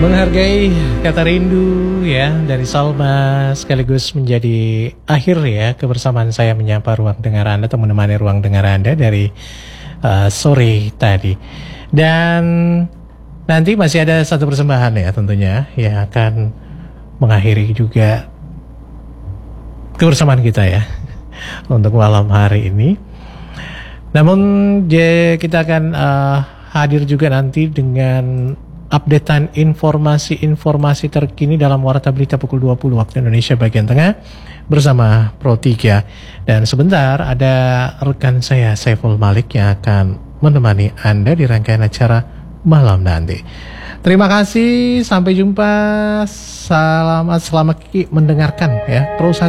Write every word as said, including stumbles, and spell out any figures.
Menghargai kata rindu ya dari Salma sekaligus menjadi akhir ya kebersamaan saya menyapa ruang dengar Anda atau menemani ruang dengar Anda dari uh, sore tadi. Dan nanti masih ada satu persembahan ya tentunya yang akan mengakhiri juga kebersamaan kita ya untuk malam hari ini. Namun kita akan uh, hadir juga nanti dengan updatean informasi-informasi terkini dalam Warta Berita pukul dua puluh waktu Indonesia bagian tengah bersama Pro tiga. Dan sebentar ada rekan saya Saiful Malik yang akan menemani Anda di rangkaian acara malam nanti. Terima kasih, sampai jumpa. Selamat selamat mendengarkan ya. Pro